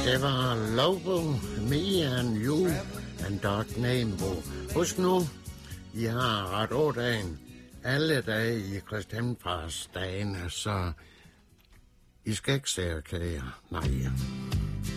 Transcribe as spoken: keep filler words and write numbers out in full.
Det var Lobo, Me and You and Dog Nemo. Husk nu, I har ret otte dagen alle dage i Kristianfarsdagen, så I skal ikke sære kager. Nej.